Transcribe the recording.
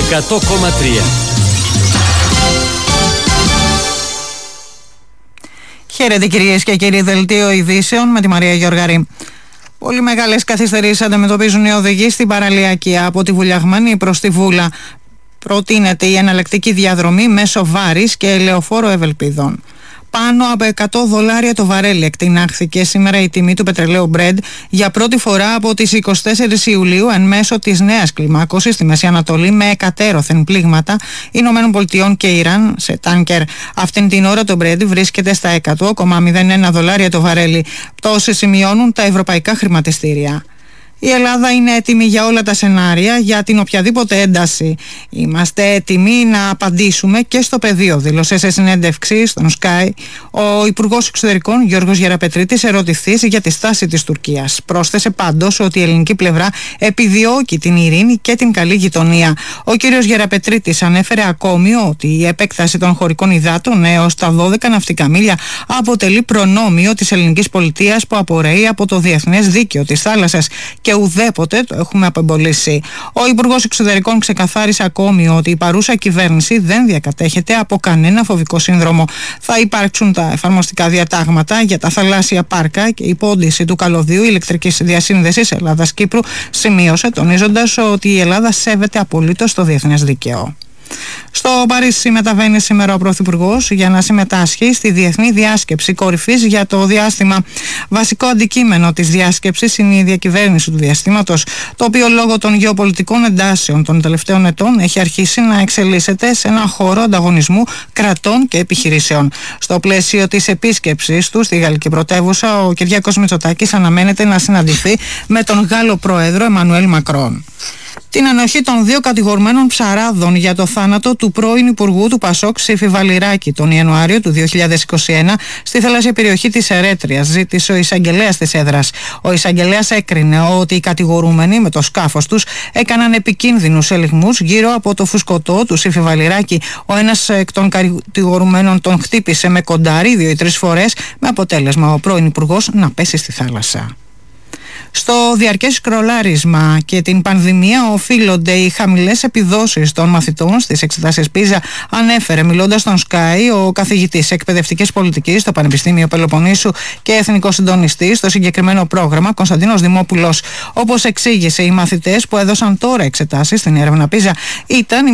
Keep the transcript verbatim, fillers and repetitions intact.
εκατό κόμμα τρία. Χαίρετε κυρίες και κύριοι, δελτίο ειδήσεων με τη Μαρία Γιοργαρή. Πολύ μεγάλες καθυστερήσεις αντιμετωπίζουν οι οδηγοί στην παραλιακή από τη Βουλιαγμένη προς τη Βούλα. Προτείνεται η εναλλακτική διαδρομή μέσω Βάρης και Ελαιοφόρο Ευελπίδων. Πάνω από εκατό δολάρια το βαρέλι εκτινάχθηκε σήμερα η τιμή του πετρελαίου Brent για πρώτη φορά από τις εικοστή τέταρτη Ιουλίου εν μέσω της νέας κλιμάκωσης στη Μέση Ανατολή με εκατέρωθεν πλήγματα Ηνωμένων Πολιτειών και Ιράν σε τάνκερ. Αυτήν την ώρα το Brent βρίσκεται στα εκατό κόμμα μηδέν ένα δολάρια το βαρέλι. Πτώσεις σημειώνουν τα ευρωπαϊκά χρηματιστήρια. Η Ελλάδα είναι έτοιμη για όλα τα σενάρια, για την οποιαδήποτε ένταση. Είμαστε έτοιμοι να απαντήσουμε και στο πεδίο, δήλωσε σε συνέντευξη στον Sky ο Υπουργός Εξωτερικών Γιώργος Γεραπετρίτης, ερωτηθής για τη στάση της Τουρκίας. Πρόσθεσε πάντως ότι η ελληνική πλευρά επιδιώκει την ειρήνη και την καλή γειτονία. Ο κ. Γεραπετρίτης ανέφερε ακόμη ότι η επέκταση των χωρικών υδάτων έως τα δώδεκα ναυτικά μίλια αποτελεί προνόμιο της ελληνικής πολιτείας που απορρέει από το διεθνές δίκαιο της θάλασσας και ουδέποτε το έχουμε απεμπολίσει. Ο Υπουργός Εξωτερικών ξεκαθάρισε ακόμη ότι η παρούσα κυβέρνηση δεν διακατέχεται από κανένα φοβικό σύνδρομο. Θα υπάρξουν τα εφαρμοστικά διατάγματα για τα θαλάσσια πάρκα και η πόντιση του καλωδίου ηλεκτρικής διασύνδεσης Ελλάδας-Κύπρου, σημείωσε, τονίζοντας ότι η Ελλάδα σέβεται απολύτως το διεθνές δίκαιο. Στο Παρίσι μεταβαίνει σήμερα ο Πρωθυπουργός για να συμμετάσχει στη Διεθνή Διάσκεψη Κορυφής για το διάστημα. Βασικό αντικείμενο της διάσκεψης είναι η διακυβέρνηση του διαστήματος, το οποίο λόγω των γεωπολιτικών εντάσεων των τελευταίων ετών έχει αρχίσει να εξελίσσεται σε ένα χώρο ανταγωνισμού κρατών και επιχειρήσεων. Στο πλαίσιο της επίσκεψης του στη γαλλική πρωτεύουσα, ο Κυριάκος Μητσοτάκης αναμένεται να συναντηθεί με τον Γάλλο Πρόεδρο Εμμανουέλ Μακρόν. Την ανοχή των δύο κατηγορουμένων ψαράδων για το θάνατο του πρώην Υπουργού του Πασόκ Σύφη Βαλιράκη τον Ιανουάριο του δύο χιλιάδες είκοσι ένα στη θαλάσσια περιοχή της Ερέτριας, ζήτησε ο εισαγγελέας της έδρας. Ο εισαγγελέας έκρινε ότι οι κατηγορούμενοι με το σκάφος τους έκαναν επικίνδυνους ελιγμούς γύρω από το φουσκωτό του Σύφη Βαλιράκη. Ο ένας εκ των κατηγορουμένων τον χτύπησε με κοντάρι δύο ή τρεις φορές, με αποτέλεσμα ο πρώην Υπουργός να πέσει στη θάλασσα. Στο διαρκές σκρολάρισμα και την πανδημία οφείλονται οι χαμηλές επιδόσεις των μαθητών στις εξετάσεις Πίζα, ανέφερε μιλώντας στον Sky ο καθηγητής εκπαιδευτικής πολιτικής στο Πανεπιστήμιο Πελοποννήσου και εθνικός συντονιστής στο συγκεκριμένο πρόγραμμα, Κωνσταντίνος Δημόπουλος. Όπως εξήγησε, οι μαθητές που έδωσαν τώρα εξετάσεις στην έρευνα Πίζα ήταν